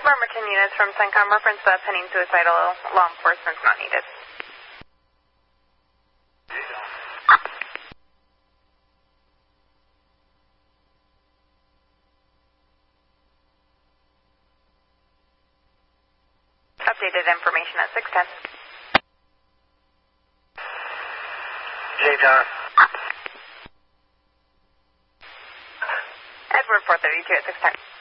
Bremerton units from CENTCOM, reference pending suicidal, law enforcement's not needed. Updated information at 610. J-Tower. Edward 432 at 610.